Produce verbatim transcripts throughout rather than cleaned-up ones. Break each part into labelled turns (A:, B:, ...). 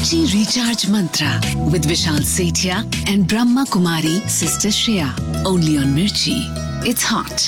A: Mirchi Recharge Mantra with Vishal Sethia and Brahma Kumari Sister Shreya. Only on Mirchi. It's hot.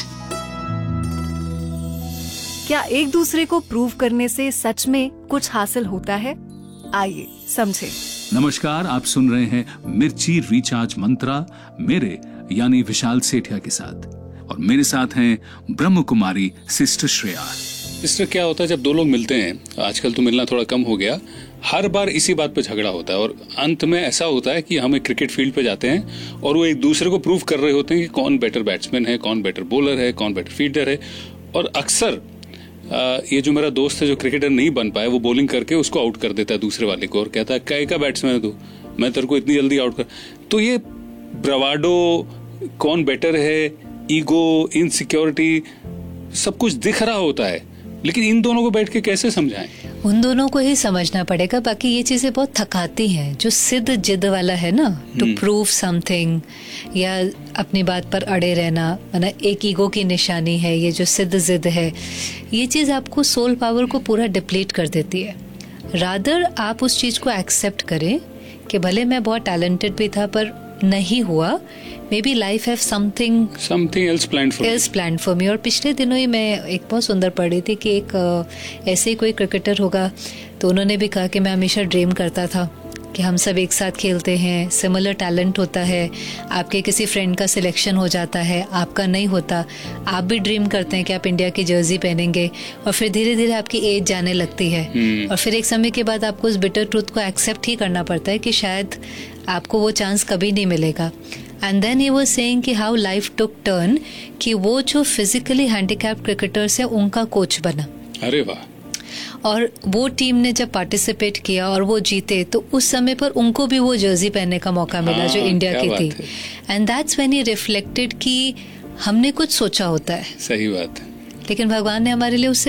B: क्या एक दूसरे को prove करने से सच में कुछ हासिल होता है? आइए समझे।
C: नमस्कार, आप सुन रहे हैं मिर्ची रिचार्ज मंत्रा मेरे यानी विशाल सेठिया के साथ, और मेरे साथ हैं ब्रह्म कुमारी सिस्टर श्रेया।
D: सिस्टर, क्या होता है जब दो लोग मिलते हैं, आजकल तो मिलना थोड़ा कम हो गया, हर बार इसी बात पे झगड़ा होता है और अंत में ऐसा होता है कि हम एक क्रिकेट फील्ड पे जाते हैं और वो एक दूसरे को प्रूव कर रहे होते हैं कि कौन बेटर बैट्समैन है, कौन बेटर बॉलर है, कौन बेटर फील्डर है। और अक्सर ये जो मेरा दोस्त है जो क्रिकेटर नहीं बन पाया, वो बॉलिंग करके उसको आउट कर देता है दूसरे वाले को और कहता है काय का बैट्समैन है तू, मैं तेरे को इतनी जल्दी आउट कर। तो ये ब्रवाडो, कौन बेटर है, ईगो, इनसिक्योरिटी, सब कुछ दिख रहा होता है, लेकिन इन दोनों को बैठ के कैसे समझाएं?
E: उन दोनों को ही समझना पड़ेगा। बाकी ये चीजें बहुत थकाती हैं। जो सिद्ध जिद वाला है ना, टू प्रूव समथिंग या अपनी बात पर अड़े रहना, मतलब एक ईगो की निशानी है ये जो सिद्ध जिद है, ये चीज आपको सोल पावर को पूरा डिप्लीट कर देती है। रादर आप उस चीज को एक्सेप्ट करें कि भले मैं बहुत टैलेंटेड भी था पर नहीं हुआ, may be life have something
D: something else planned for
E: else planned for me. और पिछले दिनों ही मैं एक बहुत सुंदर पढ़ी थी कि एक ऐसे ही कोई क्रिकेटर होगा, तो उन्होंने भी कहा कि मैं हमेशा ड्रीम करता था कि हम सब एक साथ खेलते हैं, सिमिलर टैलेंट होता है, आपके किसी फ्रेंड का सिलेक्शन हो जाता है, आपका नहीं होता, आप भी ड्रीम करते हैं कि आप इंडिया की जर्सी पहनेंगे, और फिर धीरे धीरे आपकी एज जाने लगती है और फिर एक समय के बाद आपको उस बिटर ट्रूथ को एक्सेप्ट ही करना पड़ता है कि शायद आपको वो चांस कभी नहीं मिलेगा। And then he was saying कि हाउ लाइफ टुक टर्न, कि वो जो फिजिकली हैंडीकैप्ड क्रिकेटर्स है उनका कोच बना।
D: अरे वाह।
E: और वो टीम ने जब पार्टिसिपेट किया और वो जीते, तो उस समय पर उनको भी वो जर्सी पहनने का मौका मिला जो इंडिया की थी। And that's when he reflected कि हमने कुछ सोचा होता है,
D: सही बात है,
E: लेकिन भगवान ने हमारे लिए उससे